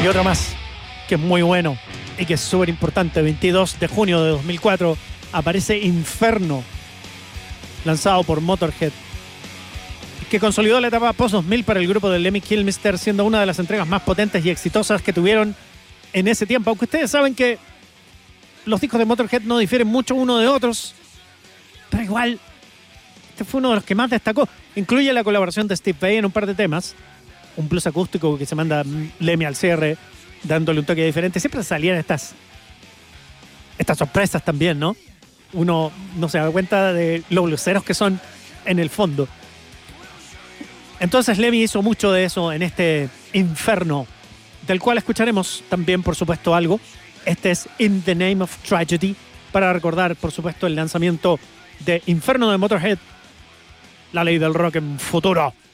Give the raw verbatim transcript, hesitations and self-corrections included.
Y otro más, que es muy bueno y que es súper importante. veintidós de junio de dos mil cuatro aparece Inferno, lanzado por Motorhead, que consolidó la etapa post dos mil para el grupo de Lemmy Kilmister, siendo una de las entregas más potentes y exitosas que tuvieron en ese tiempo. Aunque ustedes saben que los discos de Motorhead no difieren mucho uno de otros, pero igual este fue uno de los que más destacó. Incluye la colaboración de Steve Vai en un par de temas, un blues acústico que se manda Lemmy al cierre, dándole un toque diferente. Siempre salían estas, estas sorpresas también, ¿no? Uno no se da cuenta de los bluseros que son en el fondo. Entonces Lemmy hizo mucho de eso en este Inferno, del cual escucharemos también, por supuesto, algo. Este es In the Name of Tragedy, para recordar, por supuesto, el lanzamiento de Inferno de Motorhead, la ley del rock en futuro.